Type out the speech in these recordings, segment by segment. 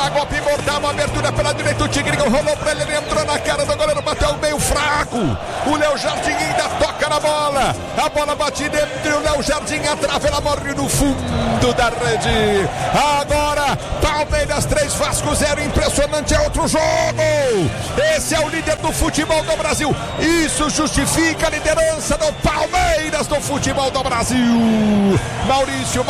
Contragolpe mortal, abertura pela direita, o Tigrinho rolou pra ele entrou na cara do goleiro, bateu meio fraco. O Léo Jardim ainda toca na bola. A bola bate dentro, o Léo Jardim atrava, ela morre no fundo da rede. Agora, Palmeiras 3, Vasco 0, impressionante, é outro jogo. Esse é o líder do futebol do Brasil. Isso justifica a liderança do Palmeiras do futebol do Brasil. Maurício,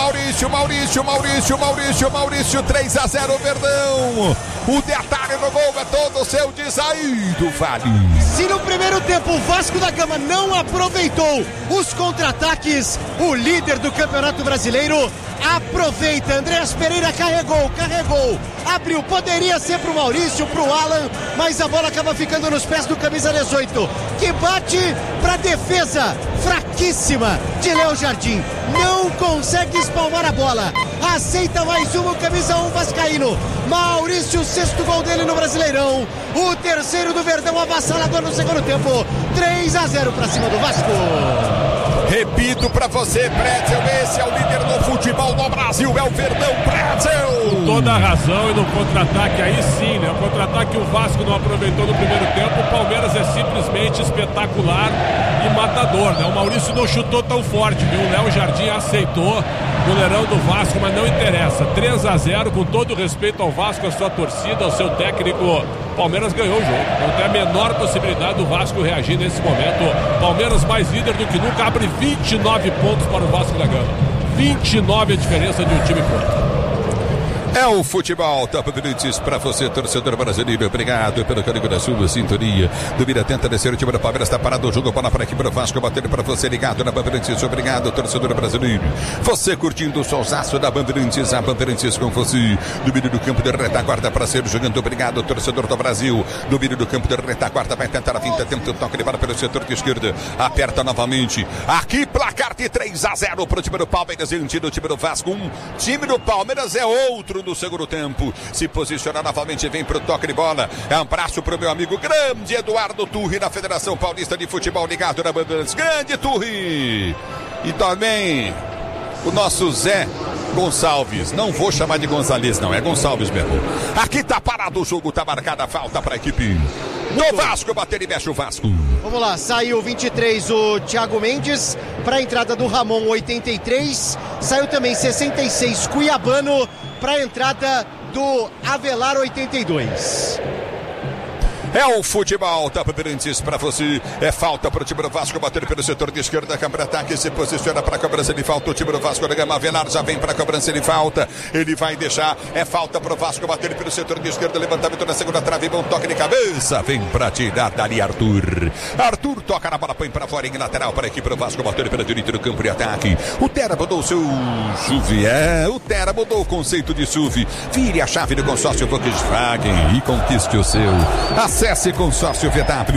3-0, Verdão. O detalhe no gol é todo seu, diz aí do Vale. Se no primeiro tempo o Vasco da Gama não aproveitou os contra-ataques, o líder do Campeonato Brasileiro aproveita. Andréas Pereira carregou, abriu, poderia ser pro Maurício, pro Alan, mas a bola acaba ficando nos pés do camisa 18, que bate pra defesa fraquíssima de Léo Jardim, não consegue espalmar a bola, aceita mais uma, o camisa 1 vascaíno, Maurício, o sexto gol dele no Brasileirão, o terceiro do Verdão, avassalador no segundo tempo, 3-0 pra cima do Vasco. Repito pra você, Pretzel, esse é o líder do futebol do Brasil, é o Verdão, Pretzel. Com toda a razão, e no contra-ataque aí sim, né? O contra-ataque o Vasco não aproveitou no primeiro tempo, o Palmeiras é simplesmente espetacular e matador, né? O Maurício não chutou tão forte, viu? O Léo Jardim aceitou, goleirão do Vasco, mas não interessa. 3-0, com todo respeito ao Vasco, a sua torcida, ao seu técnico, Palmeiras ganhou o jogo. Não tem a menor possibilidade do Vasco reagir nesse momento. Palmeiras mais líder do que nunca, abre 29 pontos para o Vasco da Gama. 29 a diferença de um time pro outro. É o futebol Top Brindes para você, torcedor brasileiro. Obrigado pelo carinho da sua sintonia. Do Mira tenta descer, o time do Palmeiras está parado. O jogo, bola para aqui para o Vasco, batendo para você ligado na Bandeirantes. Obrigado, torcedor brasileiro. Você curtindo o solzaço da Bandeirantes, a Bandeirantes com você. Do meio do campo de retaguarda para ser jogando. Obrigado, torcedor do Brasil. Do meio do campo de retaguarda vai tentar a finta, tenta o toque de bola pelo setor de esquerda. Aperta novamente. Aqui, placar de 3-0 para o time do Palmeiras diante do time do Vasco. Time do Palmeiras é outro no segundo tempo, se posiciona novamente, vem pro toque de bola, é um abraço pro meu amigo grande Eduardo Turri da Federação Paulista de Futebol, ligado na Bandeirantes, grande Turri, e também o nosso Zé Gonçalves, não vou chamar de Gonzalez não, é Gonçalves mesmo. Aqui tá parado o jogo, tá marcada a falta pra equipe do Vasco, bater e mexe o Vasco. Vamos lá, saiu 23 o Thiago Mendes para a entrada do Ramon, 83, saiu também 66 Cuiabano para a entrada do Avelar, 82. É o futebol Top Brindes para você. É falta para o time do Vasco bater pelo setor de esquerda. Câmara ataque, se posiciona para a cobrança de falta. O time do Vasco da Gama, Avelar já vem para a cobrança de falta. Ele vai deixar. É falta para o Vasco bater pelo setor de esquerda. Levantamento na segunda trave. Bom toque de cabeça. Vem para tirar dali Arthur. Arthur toca na bola, põe para fora em lateral para a equipe do Vasco bater pela direita do campo de ataque. O Tera mudou o seu SUV. O Tera mudou o conceito de SUV. Vire a chave do consórcio Volkswagen e conquiste o seu. Acesse consórciovw.com.br.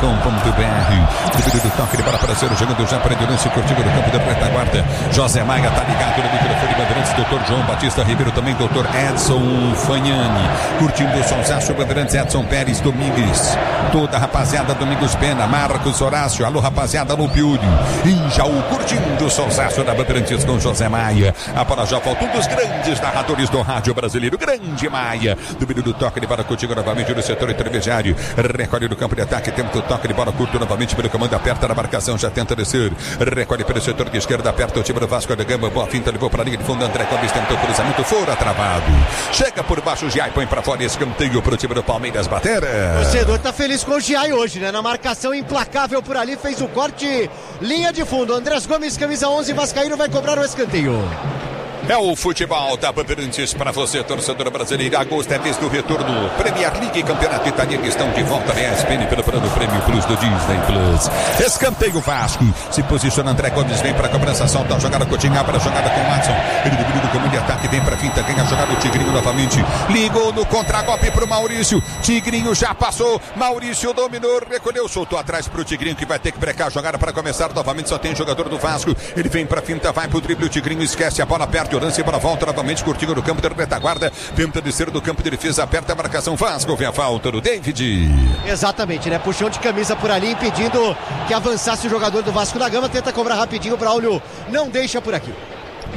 Do toque de bola para ser jogando já para Endurance, curtindo no campo da retaguarda. José Maia tá ligado no microfone Bandeirantes, Dr. João Batista Ribeiro, também Dr. Edson Fagnani, curtindo o Sonsaço Bandeirantes, Edson Pérez Domingues, toda a rapaziada, Domingos Pena, Marcos Horácio, alô rapaziada, alô Piúlio, Injaú, curtindo o Sonsaço da Bandeirantes com José Maia. A bola já volta, um dos grandes narradores do rádio brasileiro, grande Maia, do meio do toque de bola, curtindo novamente no setor intermediário. Recolhe do campo de ataque, tenta o toque de bola curto novamente pelo comando, aperta na marcação, já tenta descer, recolhe pelo setor de esquerda, aperta o time do Vasco da Gama, boa finta, levou para a linha de fundo, André Gomes tentou cruzamento, fora travado, chega por baixo o Giai, põe para fora, escanteio para o time do Palmeiras bater. O torcedor tá feliz com o Giai hoje, né? Na marcação implacável por ali, fez o corte, linha de fundo, Andrés Gomes, camisa 11, vascaíno, vai cobrar o escanteio. É o futebol da Bandeirantes para você, torcedor brasileiro. Agosto é vez do retorno. Premier League e Campeonato Italiano estão de volta na ESPN pelo plano Prêmio Plus do Disney Plus. Escanteio Vasco. Se posiciona André Gomes, vem para a cobrança, solta a jogada, Coutinho abre a jogada com o Watson. Ele dividiu do caminho de ataque, vem para a finta, ganha a jogada o Tigrinho novamente. Ligou no contragolpe para o Maurício. Tigrinho já passou. Maurício dominou, recolheu, soltou atrás para o Tigrinho que vai ter que brecar a jogada para começar novamente. Só tem jogador do Vasco. Ele vem para a finta, vai para o drible. O Tigrinho esquece a bola perto. Lance para a volta novamente, curtindo no campo da retaguarda, tenta descer do campo de defesa, aperta a marcação, Vasco, vem a falta do David. Exatamente, né? Puxão de camisa por ali, impedindo que avançasse o jogador do Vasco da Gama, tenta cobrar rapidinho, o Braulio não deixa por aqui.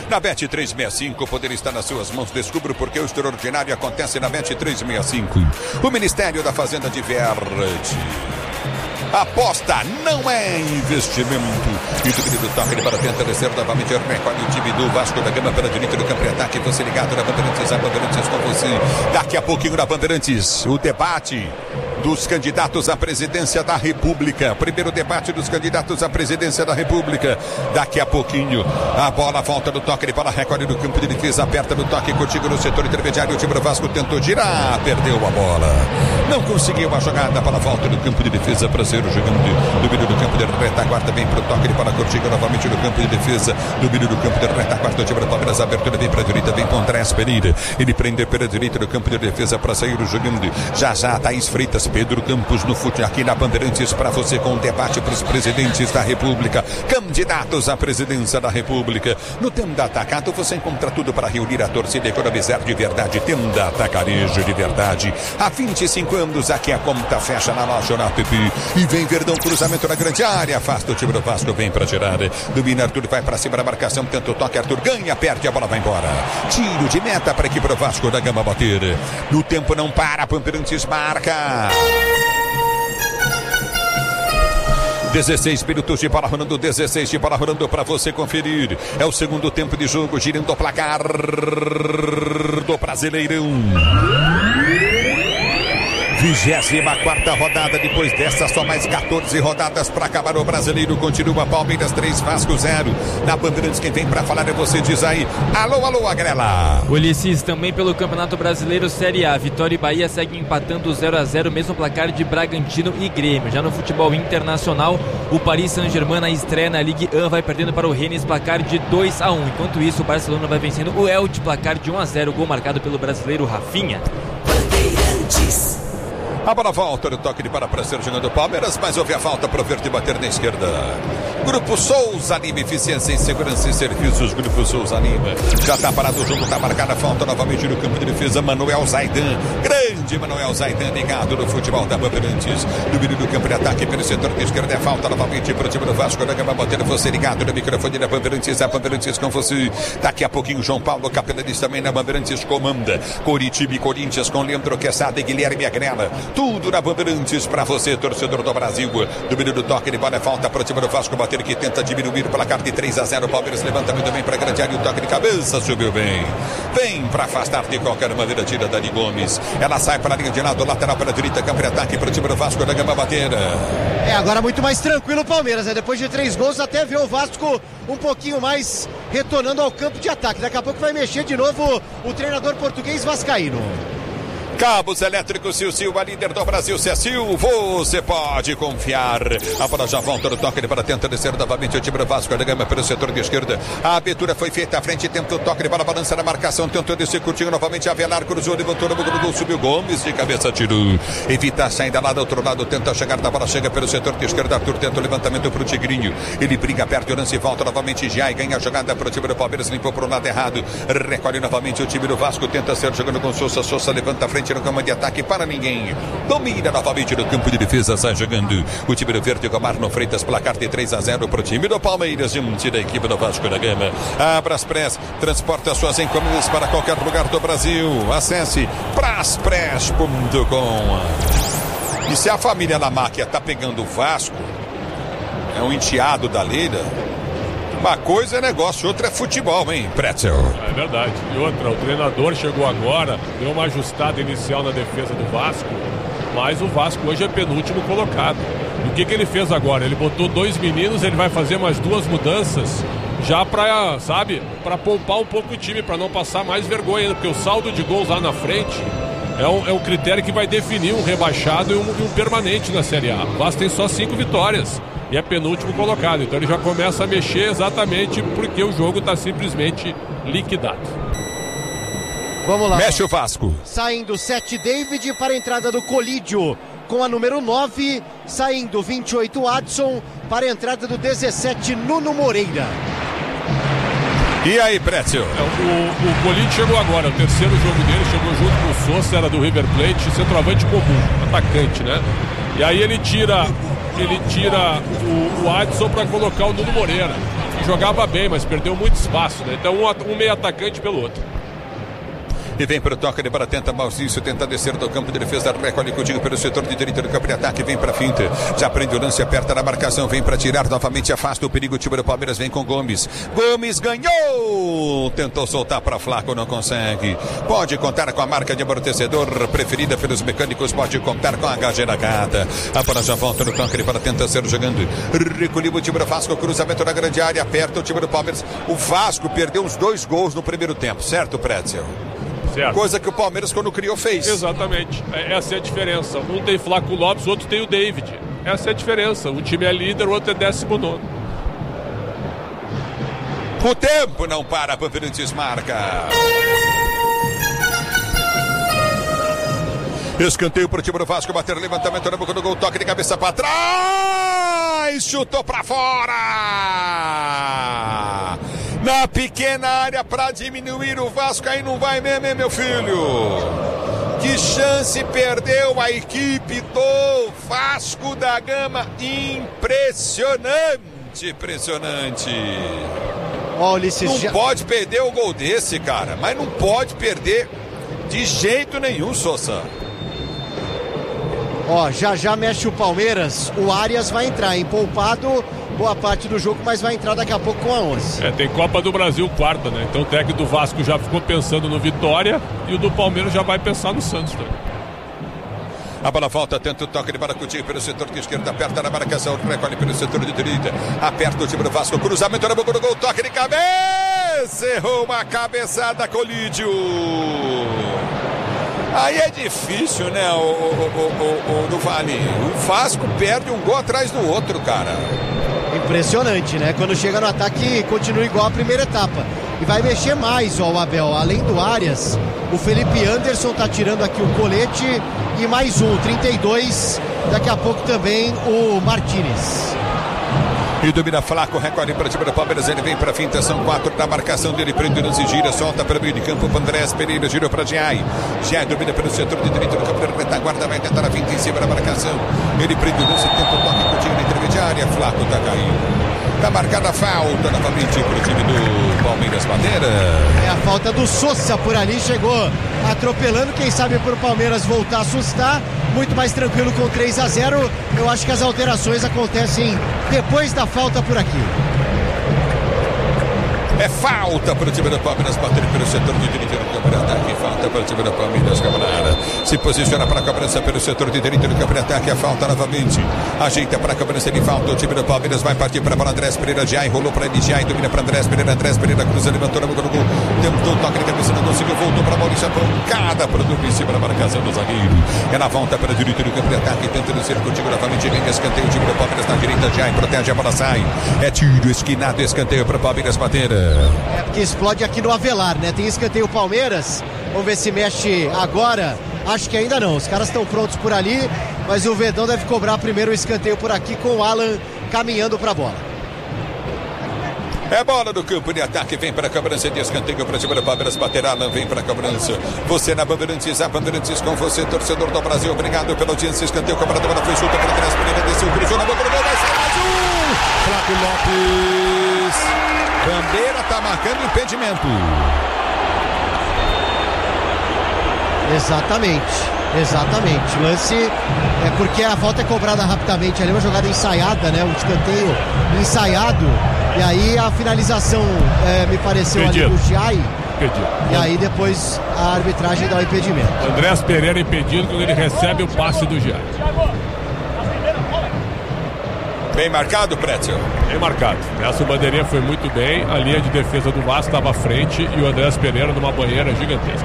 Na Bet365, o poder está nas suas mãos. Descubra porque o extraordinário acontece na Bet365. O Ministério da Fazenda diverte. Aposta não é investimento. E o time do toque para tentar descer novamente. Recolhe o time do Vasco da Gama pela direita do campo de ataque. Você ligado na Bandeirantes, a Bandeirantes com você. Daqui a pouquinho na Bandeirantes, o debate dos candidatos à presidência da República. Primeiro debate dos candidatos à presidência da República. Daqui a pouquinho, a bola volta do toque de bola, recolhe do campo de defesa, aperta no toque contigo no setor intermediário. O time do Vasco tentou girar, perdeu a bola. Não conseguiu a jogada para a volta do campo de defesa para ser o jogando do meio do campo de retaguarda, vem para o toque de bola, contigo novamente no campo de defesa, do meio do campo de retaguarda. O time do Palmeiras, abertura, vem para a direita, vem com Andrés Pereira. Ele prende pela direita do campo de defesa para sair o jogando. Já Thaís Freitas, Pedro Campos no fute aqui na Bandeirantes para você com o debate para os presidentes da República, candidatos à presidência da República. No Tenda Atacado você encontra tudo para reunir a torcida e economizar de verdade. Tenda Atacarejo de verdade. Há 25 anos aqui a conta fecha na loja na Pipi. E vem Verdão, cruzamento na grande área, afasta o time do Vasco, vem para tirar. Domina Arthur, vai para cima da marcação, tenta o toque, Arthur ganha, perde, a bola vai embora. Tiro de meta para a equipe do Vasco da Gama bater. No tempo não para, Bandeirantes marca. 16 minutos de bola rolando, 16 de bola rolando para você conferir. É o segundo tempo de jogo, girando o placar do Brasileirão. 24ª rodada, depois dessa só mais 14 rodadas para acabar o Brasileiro. Continua Palmeiras 3, Vasco 0. Na Bandeirantes quem vem para falar é você, diz aí. Alô, alô, Agrela. Ulisses, também pelo Campeonato Brasileiro Série A, Vitória e Bahia seguem empatando 0-0, mesmo placar de Bragantino e Grêmio. Já no futebol internacional, o Paris Saint-Germain na estreia na Ligue 1 vai perdendo para o Rennes, placar de 2-1. Enquanto isso, o Barcelona vai vencendo o Elche, placar de 1-0, gol marcado pelo brasileiro Rafinha. Bandeirantes. A bola volta no toque de bola para ser jogando Palmeiras, mas houve a falta para o Verde bater na esquerda. Grupo Souza Lima, eficiência em segurança e serviços. Grupo Souza Lima. Já está parado o jogo, está marcada a falta novamente no campo de defesa. Manuel Zaidan, grande Manuel Zaidan, ligado no futebol da Bandeirantes. No meio do campo de ataque pelo setor de esquerda. É falta novamente para o time do Vasco da Gama bater. Você ligado no microfone da Bandeirantes. A Bandeirantes com você. Daqui a pouquinho, João Paulo Capelanes também na Bandeirantes comanda. Coritiba e Corinthians com Leandro Quesada e Guilherme Agrela. Tudo na Bandeirantes para você, torcedor do Brasil. Do meio do toque de bola, é falta para o time do Vasco bater, que tenta diminuir o placar de 3-0. Palmeiras levanta muito bem para a grande área, o toque de cabeça subiu bem. Vem para afastar de qualquer maneira, tira Dani Gomes. Ela sai para a linha de lado, lateral para a direita, campo de ataque para o time do Vasco da Gama bater. Agora muito mais tranquilo o Palmeiras, né? Depois de 3 gols, até vê o Vasco um pouquinho mais retornando ao campo de ataque. Daqui a pouco vai mexer de novo o treinador português vascaíno. Cabos Elétricos Sil, a líder do Brasil, Sil, você pode confiar. A bola já volta no toque de bola, tenta descer novamente o time do Vasco da Gama pelo setor de esquerda. A abertura foi feita à frente, tenta o toque de bola, balança na marcação, tentou descer curtinho novamente. Avelar cruzou, levantou no gol, subiu Gomes de cabeça, tirou. Evita a saída lá do outro lado, tenta chegar da bola, chega pelo setor de esquerda. Arthur tenta o levantamento para o Tigrinho. Ele briga, aperta o lance e volta novamente. Já e ganha a jogada para o time do Palmeiras, limpou para o lado errado. Recolhe novamente o time do Vasco, tenta ser jogando com Sousa. Sousa levanta a frente no campo de ataque para ninguém. Domina novamente no campo de defesa, sai jogando o time do Verde com Marlon Freitas, placar de 3-0 para o time do Palmeiras, diante da equipe do Vasco da Gama. A Braspress transporta suas encomendas para qualquer lugar do Brasil. Acesse braspress.com. E se a família Lamáquia está pegando o Vasco, é um enteado da Leila. Uma coisa é negócio, outra é futebol, hein, Pretzel? É verdade. E outra, o treinador chegou agora, deu uma ajustada inicial na defesa do Vasco, mas o Vasco hoje é penúltimo colocado. E o que ele fez agora? Ele botou 2 meninos, ele vai fazer mais 2 mudanças, já pra, sabe, pra poupar um pouco o time, pra não passar mais vergonha, porque o saldo de gols lá na frente é um critério que vai definir um rebaixado e um permanente na Série A. O Vasco tem só 5 vitórias. E é penúltimo colocado, então ele já começa a mexer exatamente porque o jogo está simplesmente liquidado. Vamos lá. Mexe o Vasco. Saindo 7 David para a entrada do Colídio com a número 9. Saindo 28 Adson para a entrada do 17 Nuno Moreira. E aí, Pretzel? O Colídio chegou agora, o terceiro jogo dele, chegou junto com o Sousa, era do River Plate, centroavante comum, atacante, né? E aí ele tira o Adson para colocar o Nuno Moreira. jogava bem, mas perdeu muito espaço, né? Então um meio atacante pelo outro. E vem para o toque de bola, tenta Maurício, tenta descer do campo de defesa, recolhe Coutinho pelo setor de direita do campo de ataque, vem para finta, já prende o lance, aperta na marcação, vem para tirar novamente, afasta o perigo, o time do Palmeiras vem com Gomes ganhou, tentou soltar para Flaco, não consegue, pode contar com a marca de amortecedor preferida pelos mecânicos, pode contar com a HG da Gata, a bola já volta no toque de bola, tenta ser jogando, recolheu o time do Vasco, cruzamento na grande área, aperta o time do Palmeiras, o Vasco perdeu uns 2 gols no primeiro tempo, certo, Pretzel? Certo. Coisa que o Palmeiras, quando criou, fez. Exatamente. Essa é a diferença. Um tem Flaco Lopes, o outro tem o David. Essa é a diferença. Um time é líder, o outro é 19º. O tempo não para, Bandeirantes marca. Escanteio para o time do Vasco, bater levantamento na boca do gol, toque de cabeça para trás, chutou para fora. Na pequena área para diminuir o Vasco, aí não vai mesmo, hein, meu filho? Que chance perdeu a equipe do Vasco da Gama. Impressionante, impressionante. Ó, Ulisses, não pode perder o gol desse, cara, mas não pode perder de jeito nenhum, Sousa. Ó, já mexe o Palmeiras, o Arias vai entrar, hein? Poupado boa parte do jogo, mas vai entrar daqui a pouco com a 11. Tem Copa do Brasil quarta, né? Então o técnico do Vasco já ficou pensando no Vitória e o do Palmeiras já vai pensar no Santos também. A bola volta, tenta o toque de bola Coutinho pelo setor de esquerda, aperta na marcação, recolhe pelo setor de direita, aperta o time do Vasco, cruzamento na boca do gol, toque de cabeça, errou uma cabeçada, Colídio. Aí é difícil, né, o do Vale. O Vasco perde um gol atrás do outro, cara. Impressionante, né? Quando chega no ataque, continua igual a primeira etapa. E vai mexer mais, ó, o Abel. Além do Arias, o Felipe Anderson tá tirando aqui o colete e mais um, 32. Daqui a pouco também o Martínez. E domina Flaco, recolhe para o time do Palmeiras, ele vem para a finta, são 4 na marcação dele, prende o lance, gira, solta para o meio de campo, o Andrés Pereira, girou para Giai domina pelo setor de direito do campo de retaguarda, vai tentar a finta em cima da marcação, ele prende o lance, tenta o toque, Coutinho na intermediária, Flaco tá caindo. Tá marcada a falta novamente para o time do Palmeiras Madeira. É a falta do Sousa por ali, chegou atropelando, quem sabe para o Palmeiras voltar a assustar, muito mais tranquilo com 3-0. Eu acho que as alterações acontecem depois da falta por aqui. É falta para o time do Palmeiras, bater pelo setor de direita do campo de ataque, falta para o time do Palmeiras, camarada. Se posiciona para a cobrança pelo setor de direita do campo de ataque, a falta novamente. Ajeita para a cobrança de falta, o time do Palmeiras vai partir para a bola, Andrés Pereira, Giai, rolou para ele, Giai, domina para Andrés Pereira, cruza, levantou na boca do gol, tentou o toque de cabeça, não conseguiu, voltou para a Maurício, pancada para o duplo em cima da marcação do zagueiro. É na volta para a direita do campo de ataque, tentando ser contigo novamente, vem escanteio, o time do Palmeiras na direita, Giai, protege, a bola sai. É tiro, esquinado, escanteio para o Palmeiras bater. É porque explode aqui no Avelar, né? Tem escanteio Palmeiras. Vamos ver se mexe agora. Acho que ainda não. Os caras estão prontos por ali, mas o Verdão deve cobrar primeiro o escanteio por aqui com o Alan caminhando para a bola. É bola do campo de ataque, vem para a cobrança de escanteio para cima do Palmeiras, bater, Alan vem para a cobrança. Você na Bandeirantes, a Bandeirantes com você, torcedor do Brasil, obrigado pela audiência, escanteio, cobrador, bola foi chuta para trás, Pereira desceu, cruzou na boca do gol, vai sair mais um! Flaco Lopes. Bandeira está marcando impedimento. Exatamente. O lance é porque a falta é cobrada rapidamente ali, uma jogada ensaiada, né? Um escanteio ensaiado. E aí a finalização me pareceu ali do Giai. E aí depois a arbitragem dá o impedimento. Andrés Pereira impedido quando ele recebe o passe do Giai. Bem marcado, Pretzel. Bem marcado. Essa bandeirinha foi muito bem. A linha de defesa do Vasco estava à frente e o Andrés Pereira numa banheira gigantesca.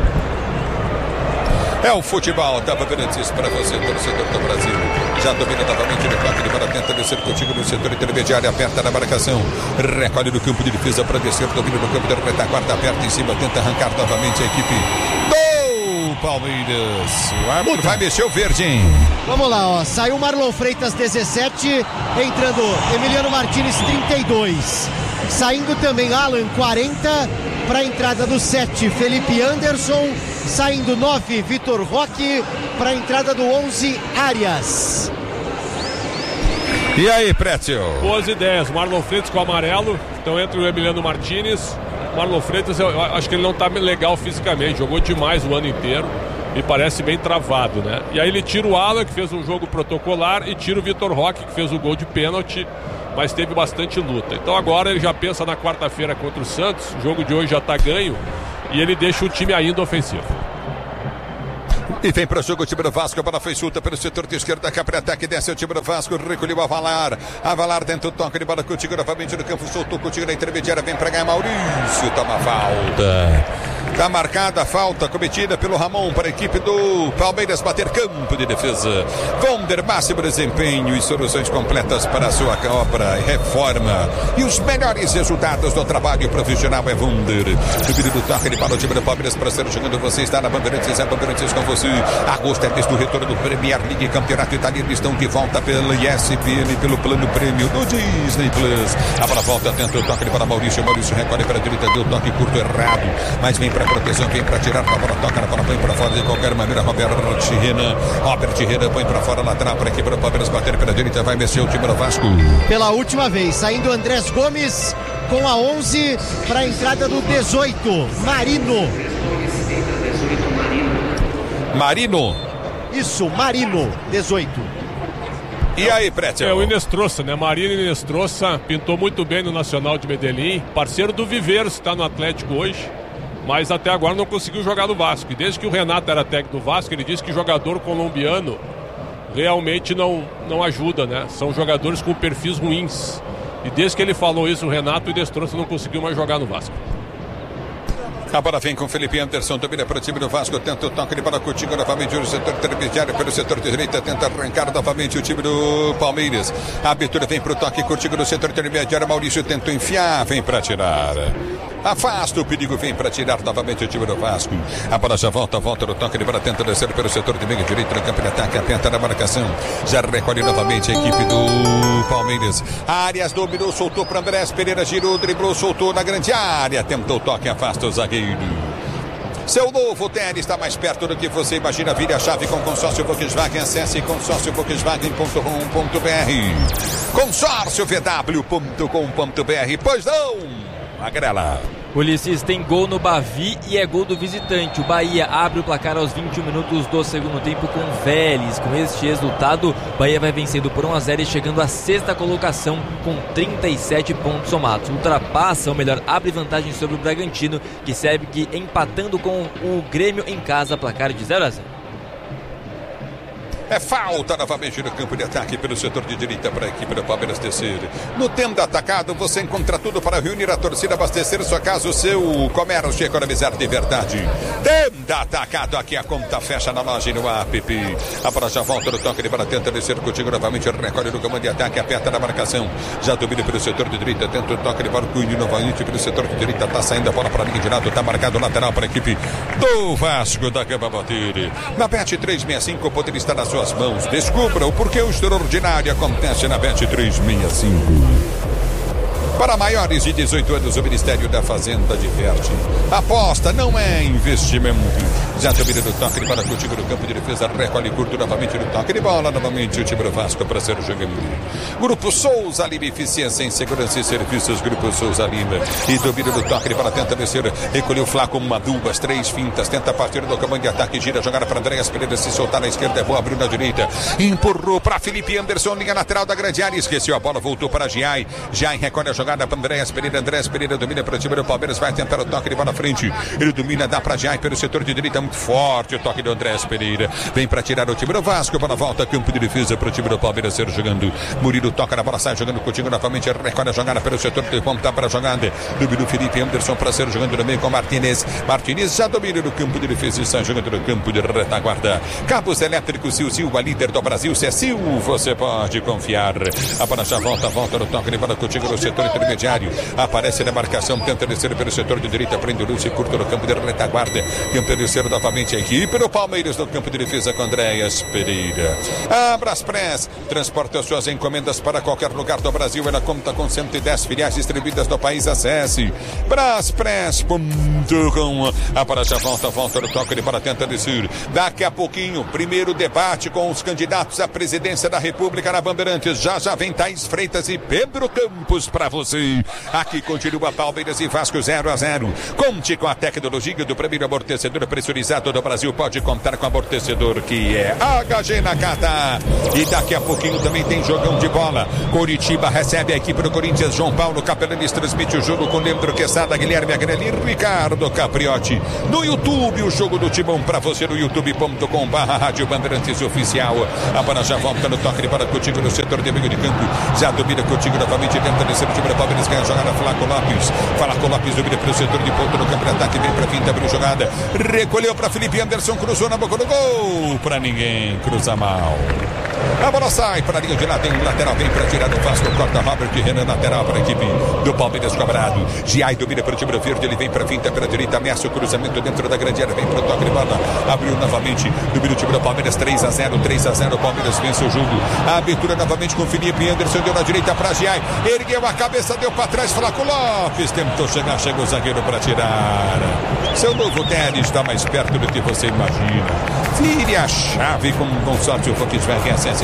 É o futebol, tava Bandeirantes para você, torcedor do Brasil. Já domina novamente no toque de bola, tenta descer contigo no setor intermediário, aperta na marcação, recolhe no campo de defesa para descer, domina no campo de retaguarda, aperta em cima, tenta arrancar novamente a equipe do Palmeiras. O árbitro vai mexer o verde, hein? Vamos lá, ó. Saiu Marlon Freitas, 17, entrando Emiliano Martínez, 32. Saindo também Alan, 40, para a entrada do 7, Felipe Anderson. Saindo 9, Vitor Roque, para a entrada do 11, Arias. E aí, Prétio? Boas ideias. Marlon Freitas com o amarelo. Então entra o Emiliano Martinez. Marlon Freitas, eu acho que ele não tá legal fisicamente. Jogou demais o ano inteiro. Me parece bem travado, né? E aí ele tira o Alan, que fez um jogo protocolar, e tira o Vitor Roque, que fez o gol de pênalti, mas teve bastante luta. Então agora ele já pensa na quarta-feira contra o Santos. O jogo de hoje já tá ganho. E ele deixa o time ainda ofensivo. E vem para o jogo o time do Vasco, a bola foi solta pelo setor de esquerda, cá para ataque, desce o time do Vasco, recolheu Avalar dentro do toque de bola contigo novamente no campo, soltou contigo na intermediária, vem para ganhar Maurício, toma falta. Está marcada a falta cometida pelo Ramon para a equipe do Palmeiras bater campo de defesa. Wonder, máximo desempenho e soluções completas para a sua obra e reforma. E os melhores resultados do trabalho profissional é Wonder. Subido do toque de bola o time do Palmeiras para ser jogando. Você está na Bandeirantes, é Bandeirantes com você. Agosto é mês do retorno do Premier League, Campeonato Italiano. Estão de volta pela ESPN, pelo plano prêmio do Disney Plus. A bola volta, tenta o toque para Maurício. Maurício recolhe para a direita, deu toque curto errado, mas vem para proteção, vem para tirar, a bola toca na bola, põe para fora de qualquer maneira. Robert Renan põe para fora, lateral para aqui para o Palmeiras bater pela direita, vai mexer o time do Vasco. Pela última vez, saindo Andrés Gomes com a 11 para a entrada do 18, Marino. Isso, Marino, 18. E aí, Prétio? É o Inestrosa, né? Marino Inestrosa pintou muito bem no Nacional de Medellín, parceiro do Viveiro, está no Atlético hoje, mas até agora não conseguiu jogar no Vasco. E desde que o Renato era técnico do Vasco, ele disse que jogador colombiano realmente não ajuda, né? São jogadores com perfis ruins. E desde que ele falou isso, o Renato, o Inestrosa não conseguiu mais jogar no Vasco. A bola vem com o Felipe Anderson, domina para o time do Vasco, tenta o toque de bola contigo novamente no setor intermediário, pelo setor de direita, tenta arrancar novamente o time do Palmeiras. A abertura vem para o toque contigo no setor intermediário, Maurício tenta enfiar, vem para tirar. Afasta o perigo, vem para tirar novamente o time do Vasco. A bola já volta no toque de bola, tenta descer pelo setor de meio direito, no campo de ataque, aperta na marcação. Já recolhe novamente a equipe do Palmeiras. Arias dominou, soltou para Andrés Pereira, girou, driblou, soltou na grande área, tentou o toque, afasta o zagueiro. Seu novo tênis está mais perto do que você imagina. Vire a chave com consórcio Volkswagen. Acesse consórciovolkswagen.com.br. consórciovw.com.br. Pois não, Magrela. Ulisses, tem gol no Bavi e é gol do visitante. O Bahia abre o placar aos 21 minutos do segundo tempo com Vélez. Com este resultado, Bahia vai vencendo por 1-0 e chegando à sexta colocação com 37 pontos somados. Ultrapassa, ou melhor, abre vantagem sobre o Bragantino, que segue empatando com o Grêmio em casa, placar de 0-0. É falta novamente no campo de ataque pelo setor de direita para a equipe do Palmeiras descer. No Tenda Atacado você encontra tudo para reunir a torcida, abastecer sua casa, o seu comércio e economizar de verdade. Tenda Atacado, aqui a conta fecha na loja e no app. A bola já volta no toque de bola, tenta descer contigo novamente, recolhe no comando de ataque, aperta na marcação. Já domina pelo setor de direita, tenta o toque de bola, Cunha novamente pelo setor de direita, está saindo a bola para a linha de lado, está marcado lateral para a equipe do Vasco da Gama bater. Na Bet365 poderia estar na sua mãos. Descubra o porquê o extraordinário acontece na Bet365. Para maiores de 18 anos, o Ministério da Fazenda diverte. Aposta não é investimento. Já domina do toque de bola contigo no campo de defesa, recolhe curto novamente no toque de bola, novamente o time do Vasco para ser jogando. Grupo Souza Lima, eficiência em segurança e serviços, Grupo Souza Lima. E domina do toque de bola, tenta descer, recolheu Flaco, uma, duas, três fintas, tenta partir do comando de ataque, gira, jogada para Andréas Pereira, se soltar na esquerda, é boa, abriu na direita, empurrou para Felipe Anderson, linha lateral da grande área, esqueceu a bola, voltou para Giai recolhe a jogada para Andréas Pereira domina para o time do Palmeiras, vai tentar o toque de bola à frente, ele domina, dá para Giai pelo setor de direita, muito forte o toque do Andrés Pereira, vem para tirar o time do Vasco, bola volta, campo de defesa para o time do Palmeiras ser jogando. Murilo toca na bola, sai jogando contigo novamente, recolhe a jogada pelo setor de ponta para a jogada, domina o Felipe Anderson para ser jogando no meio com Martinez já domina no campo de defesa e sai jogando no campo de retaguarda. Cabos elétricos Sil, a líder do Brasil, se é Sil, você pode confiar. A bola já volta no toque de bola contigo no setor intermediário. Aparece na marcação, tenta descer pelo setor de direita, prende o Lúcio, curto no campo de retaguarda. Tenta descer novamente a equipe do Palmeiras no campo de defesa com Andréas Pereira. A Braspress transporta suas encomendas para qualquer lugar do Brasil. Ela conta com 110 filiais distribuídas no país. Acesse braspress.com. Para já volta no toque de para tenta descer. Daqui a pouquinho, primeiro debate com os candidatos à presidência da República na Bandeirantes. Já vem Thaís Freitas e Pedro Campos para você. Aqui continua Palmeiras e Vasco 0-0. Conte com a tecnologia do primeiro amortecedor pressurizado do Brasil. Pode contar com amortecedor que é HG Nakata. E daqui a pouquinho também tem jogão de bola. Coritiba recebe a equipe do Corinthians. João Paulo Capelanes transmite o jogo com Leandro Quesada, Guilherme Agrelli e Ricardo Capriotti. No YouTube, o jogo do Timão para você no youtube.com/Rádio Bandeirantes Oficial. A bola já volta no toque de bola contigo no setor de meio de campo. Já domina contigo novamente, tenta descer o time do Palmeiras, ganha a jogada. Flaco Lopes domina pelo setor de ponto no campo de ataque, vem para fim, abriu jogada, recolheu para Felipe Anderson, cruzou na boca do gol, para ninguém, cruza mal. A bola sai para a linha de lá, tem lateral, vem para tirar do Vasco, corta Robert Renan, lateral para a equipe do Palmeiras cobrado. Giai domina para o time verde, ele vem para a finta pela direita, ameaça o cruzamento dentro da grande área, vem para o toque de bola, abriu novamente, domina o time do Palmeiras, 3-0, o Palmeiras vence o jogo. A abertura novamente com Felipe Anderson, deu na direita para Giai, ergueu a cabeça, deu para trás, Flaco Lopes tentou chegar, chegou o zagueiro para tirar. Seu novo Tele está mais perto do que você imagina. Vire a chave com o consórcio Volkswagen, acesse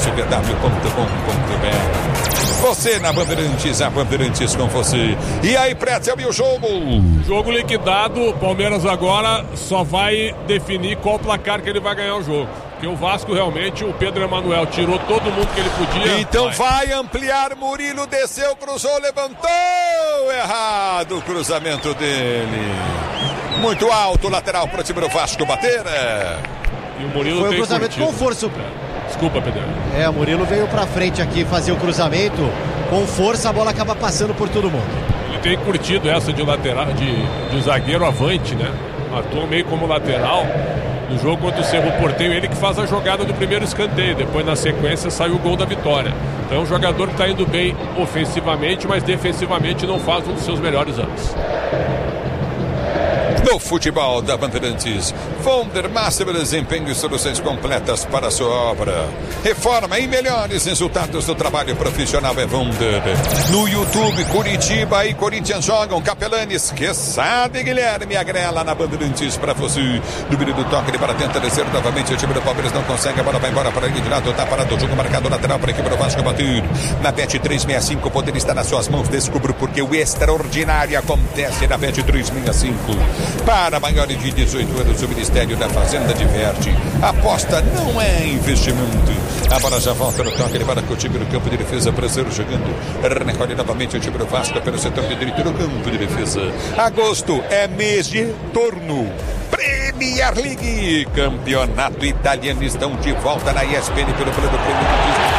consórciobw.com.br. Você na Bandeirantes, a Bandeirantes com você. E aí, Pretzel, e o jogo? Jogo liquidado, o Palmeiras agora só vai definir qual placar que ele vai ganhar o jogo. Porque o Vasco realmente, o Pedro Emanuel tirou todo mundo que ele podia. Então vai ampliar, Murilo desceu, cruzou, levantou, errado o cruzamento dele. Muito alto, lateral para o time do Vasco bater. E o Murilo foi tem um cruzamento curtido. com força. Desculpa, Pedro. O Murilo veio pra frente aqui fazer o cruzamento com força, a bola acaba passando por todo mundo. Ele tem curtido essa de lateral, de zagueiro avante, né? Atua meio como lateral. No jogo contra o Cerro Porteño, ele que faz a jogada do primeiro escanteio. Depois, na sequência, saiu o gol da vitória. Então é um jogador que está indo bem ofensivamente, mas defensivamente não faz um dos seus melhores anos. No futebol da Bandeirantes, Vonder Máximo desempenho e soluções completas para a sua obra. Reforma e melhores resultados do trabalho profissional é Vonder. No YouTube, Curitiba e Corinthians jogam. Capelanes, Quesada e Guilherme Agrela na Bandeirantes para você. Número do toque de bola, tenta descer novamente. O time do Palmeiras não consegue, a bola vai embora para a linha de lado. Tá parado o jogo, marcado lateral para a equipe do Vasco bater. Na Bet 365, o poder está nas suas mãos. Descubra porque o extraordinário acontece na Bet 365. Para maiores de 18 anos, o Ministério da Fazenda diverte. Aposta não é investimento. A bola já volta no toque, ele para com o time no campo de defesa, Brasileiro jogando. Recolhe novamente o time do Vasco pelo setor de direito no campo de defesa. Agosto é mês de torno. Premier League, campeonato italiano, estão de volta na ESPN pelo plano Premier.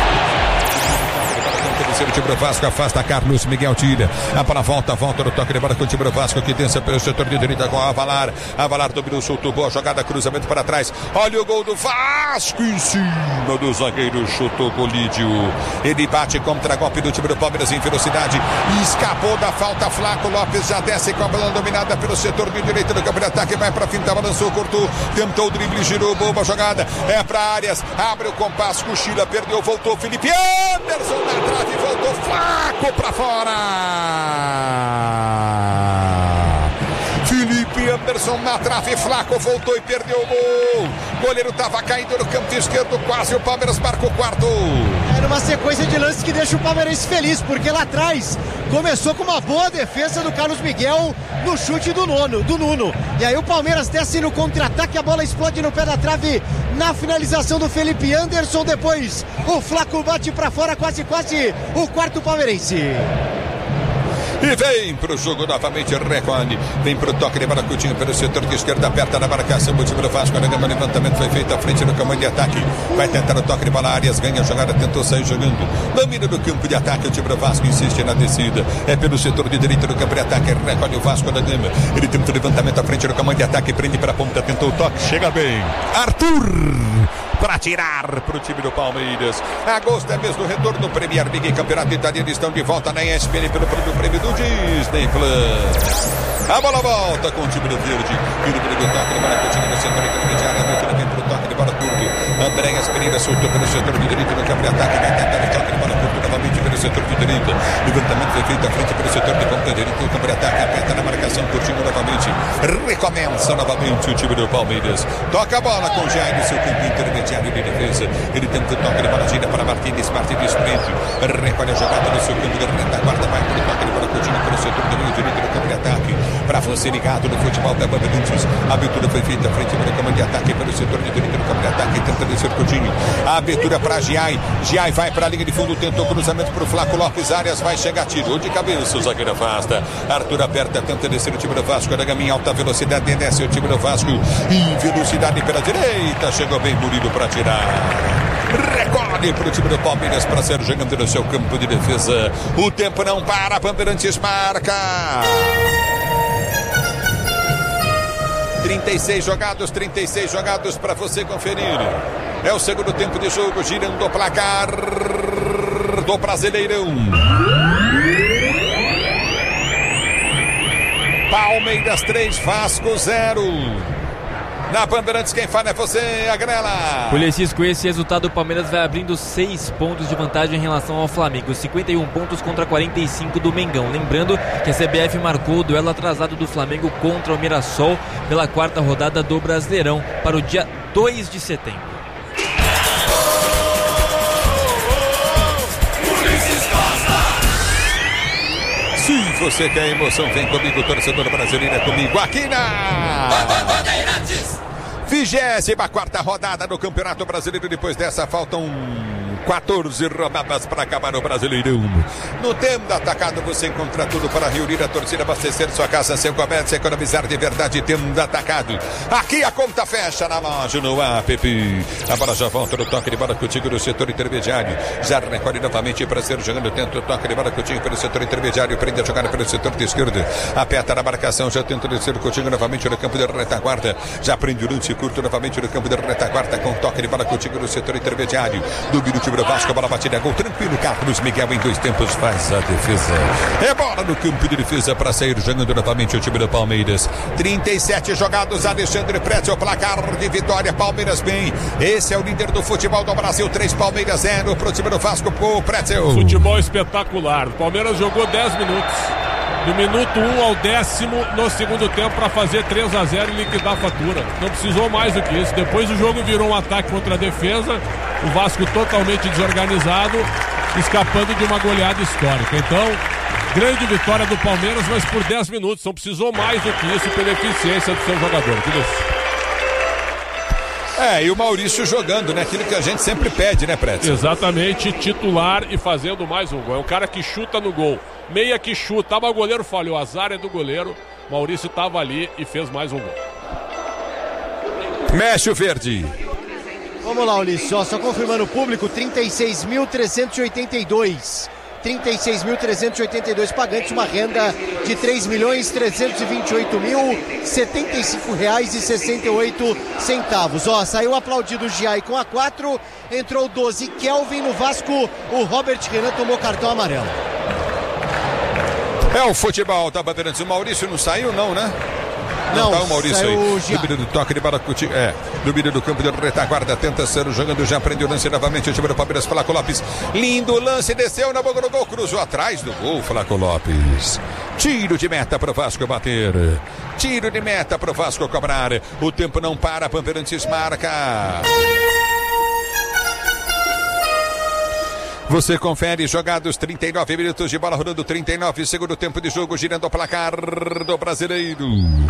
O time do Vasco afasta Carlos Miguel, tira a bola, volta no toque de bola com o time do Vasco que dança pelo setor de direita com Avalar dominou, soltou, boa jogada, cruzamento para trás, olha o gol do Vasco em cima do zagueiro, chutou Colídio, ele bate contra golpe do time do Palmeiras em velocidade, escapou da falta, Flaco Lopes já desce com a bola dominada pelo setor de direita do campo de ataque, vai para finta, balançou, cortou, tentou o drible, girou, boa jogada, é para Arias, abre o compasso, cochila, perdeu, voltou, Felipe Anderson na trave, voltou Flaco pra fora. Felipe Anderson na trave, Flaco voltou e perdeu o gol. O goleiro estava caindo no campo esquerdo, quase o Palmeiras marca o quarto. Era uma sequência de lances que deixa o palmeirense feliz, porque lá atrás começou com uma boa defesa do Carlos Miguel no chute do Nuno. E aí o Palmeiras desce no contra-ataque, a bola explode no pé da trave na finalização do Felipe Anderson. Depois o Flaco bate pra fora, quase o quarto palmeirense. E vem pro jogo novamente, recolhe, vem pro toque de bola, Coutinho pelo setor de esquerda, aperta na marcação, o time do Vasco, o levantamento foi feito à frente do campo de ataque, vai tentar o toque de bola, Arias ganha a jogada, tentou sair jogando, domina do campo de ataque, o time do Vasco insiste na descida, é pelo setor de direita do campo de ataque, recolhe o Vasco da Gama, ele tenta o levantamento à frente do campo de ataque, prende para a ponta, tentou o toque, chega bem, Arthur! para tirar para o time do Palmeiras. Agosto é mês do retorno do Premier League, Campeonato Italiano, estão de volta na ESPN pelo prêmio do Disney Plus. A bola volta com o time do verde. E o número do toque de bola continua no setor intermediário. A abertura vem para o toque de bola curto. Andréas Pereira soltou pelo setor de direito no campo de ataque. Vai tentar o toque de bola curto novamente pelo setor de direita. Levantamento foi feito à frente pelo setor de campo de direito. No campo de ataque, aperta na marcação, curtindo novamente. Recomeça novamente o time do Palmeiras. Toca a bola com o Jair no seu campo intermediário de defesa. Ele tenta o toque de bola, gira para Martínez. Martínez prende. Recolhe a jogada no seu campo de retaguarda. Vai para o toque de bola, continua pelo setor de meio direito no campo de ataque. Para você ligado no futebol da Bandeirantes. A abertura foi feita à frente pelo campo de ataque, pelo setor de direito no campo de ataque, tenta descer Coutinho. A abertura para Giai. Giai vai para a linha de fundo, tentou cruzamento para o Flaco Lopes. Arias vai chegar, tirou de cabeça, o zagueiro afasta. Arthur aperta, tenta descer o time do Vasco. Araga em alta velocidade, desce o time do Vasco. Em velocidade pela direita, chegou bem Murilo para tirar. Recolhe para o time do Palmeiras para ser jogando no seu campo de defesa. O tempo não para, Bandeirantes marca. 36 jogados para você conferir. É o segundo tempo de jogo, girando o placar do Brasileirão. Palmeiras 3, Vasco 0. Na Bandeirantes, quem fala é você, Agrela. Ulisses, com esse resultado, o Palmeiras vai abrindo 6 pontos de vantagem em relação ao Flamengo. 51 pontos contra 45 do Mengão. Lembrando que a CBF marcou o duelo atrasado do Flamengo contra o Mirassol pela 4ª rodada do Brasileirão para o dia 2 de setembro. Se você quer emoção, vem comigo, torcedor brasileiro, é comigo aqui na Bandeirantes. 24ª rodada do Campeonato Brasileiro. Depois dessa faltam 14 rodadas para acabar o Brasileirão. No Tenda Atacado você encontra tudo para reunir a torcida, abastecer sua casa, seu comércio, economizar de verdade. Tenda Atacado. Aqui a conta fecha na loja, no app. A bola já volta no toque de bola contigo no setor intermediário. Já recolhe novamente para ser jogando. Tenta o toque de bola contigo pelo setor intermediário. Prende a jogada pelo setor de esquerda. Aperta na marcação. Já tenta descer contigo novamente no campo de retaguarda. Já prende o lance curto novamente no campo de retaguarda. Com toque de bola contigo no setor intermediário. Domina o time do Vasco, a bola batida, gol tranquilo. Carlos Miguel em 2 tempos faz a defesa. É bola no campo de defesa para sair jogando novamente o time do Palmeiras. 37 jogados, Alexandre Pretzel, placar de vitória, Palmeiras bem. Esse é o líder do futebol do Brasil, 3 Palmeiras 0 pro time do Vasco, pro Pretzel. Futebol espetacular. O Palmeiras jogou 10 minutos. Do minuto 1 ao 10º no segundo tempo para fazer 3-0 e liquidar a fatura. Não precisou mais do que isso. Depois o jogo virou um ataque contra a defesa. O Vasco totalmente desorganizado, escapando de uma goleada histórica. Então, grande vitória do Palmeiras, mas por 10 minutos. Não precisou mais do que isso pela eficiência do seu jogador. Tudo isso. E o Maurício jogando, né? Aquilo que a gente sempre pede, né, Pretzel? Exatamente, titular e fazendo mais um gol. É um cara que chuta no gol. Meia que chuta, o goleiro falhou, azar é do goleiro. Maurício estava ali e fez mais um gol. Mexe o verde. Vamos lá, Ulisses, só confirmando o público, 36.382. 36.382 pagantes, uma renda de R$3.328.075,68. Ó, saiu aplaudido o Giai com a 4, entrou 12 Kelvin no Vasco, o Robert Renan tomou cartão amarelo. É o futebol da Bandeirantes. O Maurício não saiu, não, né? Não, tá o Maurício aí. Domínio do toque de bola. Domínio do campo de retaguarda. Tenta ser jogando. Já prende o lance novamente. O time do Palmeiras. Flaco Lopes. Lindo lance. Desceu na boca do gol. Cruzou atrás do gol. Flaco Lopes. Tiro de meta para o Vasco bater. Tiro de meta para o Vasco cobrar. O tempo não para. Bandeirantes marca. Você confere jogados 39 minutos de bola rolando, 39, segundo tempo de jogo, girando o placar do Brasileiro.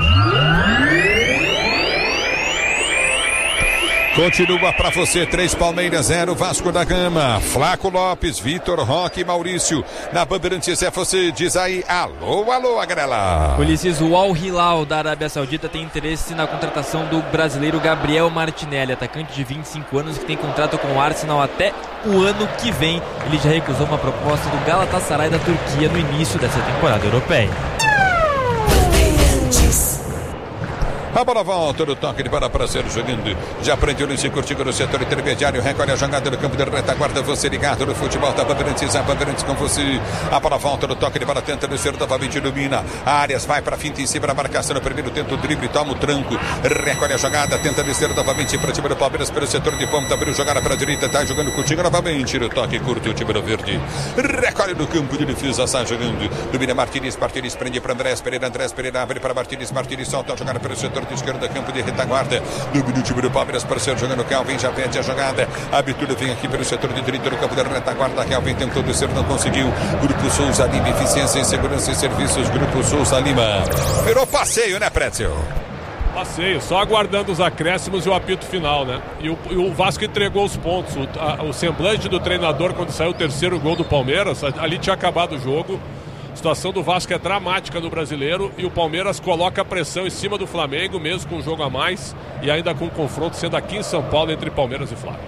Continua para você, 3 Palmeiras, 0 Vasco da Gama. Flaco Lopes, Vitor Roque e Maurício. Na Bandeirantes é você, diz aí, alô, alô, Agrela. Ulisses, o Al Hilal da Arábia Saudita tem interesse na contratação do brasileiro Gabriel Martinelli, atacante de 25 anos que tem contrato com o Arsenal até o ano que vem. Ele já recusou uma proposta do Galatasaray da Turquia no início dessa temporada europeia. A bola volta no toque de bola para ser jogando. Já prendeu no Curtigo no setor intermediário. Recolhe a jogada no campo de retaguarda. Você ligado no futebol da Bandeirantes. A Bandeirantes com você. A bola volta no toque de bola. Tenta descer novamente. Domina. Arias vai para a finta em cima da marcação. No primeiro tenta o drible. Toma o tranco. Recolhe a jogada. Tenta descer novamente para o time do Palmeiras. Pelo setor de ponta. Abriu jogada para a direita. Está jogando Coutinho novamente. No toque curto. O time do Verde. Recolhe no campo de defesa. Sai jogando. Domina Martínez. Martínez prende para Andrés Pereira. Andrés Pereira abre para Martínez. Martínez solta a jogada pelo setor de esquerda. Campo de retaguarda. No time do Palmeiras para ser jogando. Calvin já pede a jogada. A abertura vem aqui pelo setor de direita no campo da retaguarda. Calvin tentou descer, não conseguiu. Grupo Souza Lima, eficiência em segurança e serviços. Grupo Souza Lima. Virou passeio, né, Pretzel? Passeio, só aguardando os acréscimos e o apito final, né? E o Vasco entregou os pontos. O semblante do treinador quando saiu o terceiro gol do Palmeiras, ali tinha acabado o jogo. A situação do Vasco é dramática no Brasileiro e o Palmeiras coloca a pressão em cima do Flamengo, mesmo com um jogo a mais e ainda com um confronto sendo aqui em São Paulo entre Palmeiras e Flamengo.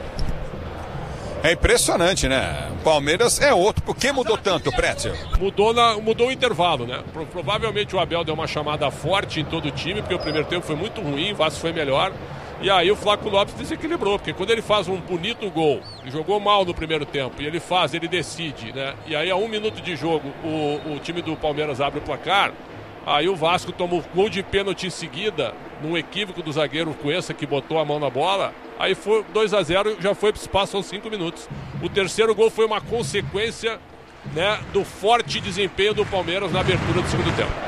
É impressionante, né? O Palmeiras é outro. Por que mudou tanto, Pretzel? Mudou o intervalo, né? Provavelmente o Abel deu uma chamada forte em todo o time, porque o primeiro tempo foi muito ruim, o Vasco foi melhor. E aí o Flávio Lopes desequilibrou, porque quando ele faz um bonito gol, ele jogou mal no primeiro tempo, e ele decide, né? E aí a 1 minuto de jogo, o time do Palmeiras abre o placar, aí o Vasco toma o gol de pênalti em seguida, num equívoco do zagueiro Cuesta, que botou a mão na bola, aí foi 2-0, já foi para o espaço, são 5 minutos. O terceiro gol foi uma consequência, né, do forte desempenho do Palmeiras na abertura do segundo tempo.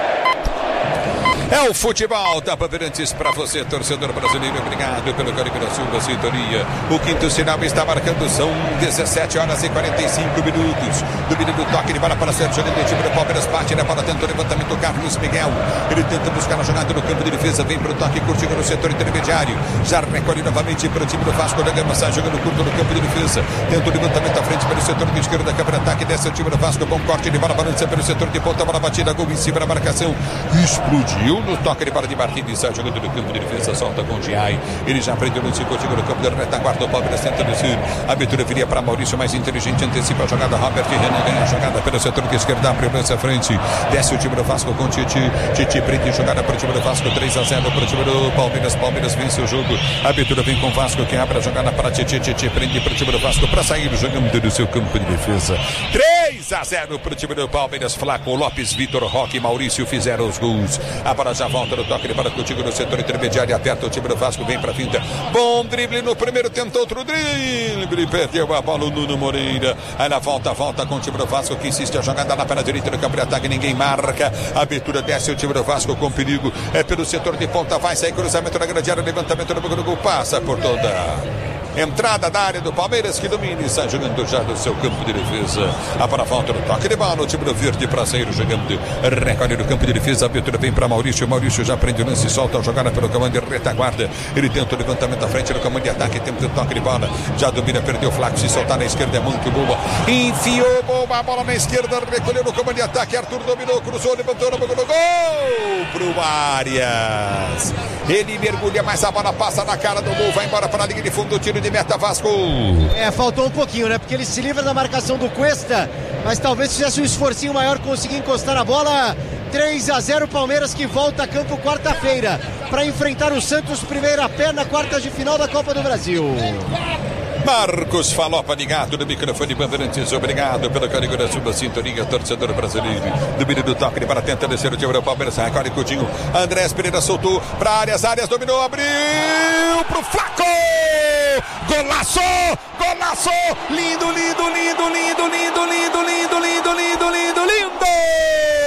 É o futebol da Bandeirantes para você, torcedor brasileiro. Obrigado pelo carinho da sua sintonia. O quinto sinal está marcando, são 17 horas e 45 minutos. Domínio do toque de bola para Sérgio Lino, time do Palmeiras bate na bola, tenta o levantamento, Carlos Miguel. Ele tenta buscar a jogada no campo de defesa, vem para o toque curtindo no setor intermediário. Já recolhe novamente para o time do Vasco da Gama, sai jogando curto no campo de defesa. Tenta o levantamento à frente pelo setor de esquerda, câmara ataque, desce o time do Vasco, bom corte de bola, balança pelo setor de ponta, bola batida, gol em cima da marcação. Explodiu no toque de bola de Martínez, sai jogando no campo de defesa, solta com o Giai. Ele já prendeu no segundo no campo da retaguarda. O Palmeiras tenta descer. A abertura viria para Maurício, mais inteligente, antecipa a jogada. Robert Renan ganha a jogada pelo setor de esquerda, abre o lance à frente. Desce o time do Vasco com Titi. Titi prende jogada para o time do Vasco, 3-0 para o time do Palmeiras. Palmeiras vence o jogo. A abertura vem com o Vasco, que abre a jogada para Titi. Titi prende para o time do Vasco para sair jogando do seu campo de defesa. 3-0 para o time do Palmeiras. Flaco, Lopes, Vitor, Roque e Maurício fizeram os gols. A bola já volta no toque de bola contigo no setor intermediário, aperta o time do Vasco, vem pra finta, bom drible no primeiro, tentou outro drible, perdeu a bola o Nuno Moreira, aí na volta com o time do Vasco, que insiste a jogada lá para a direita do campo de ataque, ninguém marca, a abertura desce o time do Vasco com perigo, é pelo setor de ponta, vai sair cruzamento na grande área, levantamento no banco do gol, passa por toda entrada da área do Palmeiras, que domina e sai jogando já do seu campo de defesa. A bola volta no toque de bola, o time do Verde para sair jogando, recolhe no campo de defesa, a abertura vem para Maurício, Maurício já prende o lance, solta a jogada pelo comando de retaguarda, ele tenta o levantamento à frente no comando de ataque, tempo do toque de bola, já domina, perdeu o Flaco, se soltar na esquerda é muito boa, enfiou boa a bola na esquerda, recolheu no comando de ataque, Arthur dominou, cruzou, levantou no gol pro Arias, ele mergulha, mas a bola passa na cara do gol, vai embora para a linha de fundo, tiro de meta Vasco. Faltou um pouquinho, né? Porque ele se livra da marcação do Cuesta, mas talvez fizesse um esforcinho maior, conseguir encostar a bola. 3-0 Palmeiras, que volta a campo quarta-feira para enfrentar o Santos, primeira perna, quartas de final da Copa do Brasil. Marcos Falopa ligado no microfone Bandeirantes, obrigado pelo carinho da sua sintonia, torcedor brasileiro. Domínio do toque para tentar descer o time do Palmeiras, recolhe Coutinho, Andrés Pereira soltou para Arias, Arias dominou, abriu pro Flaco, golaço, golaço, lindo, lindo, lindo, lindo, lindo, lindo, lindo.